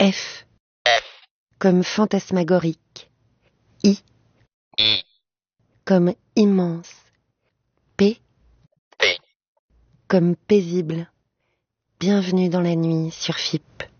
F comme fantasmagorique. I comme immense. P comme paisible. Bienvenue dans la nuit sur FIP.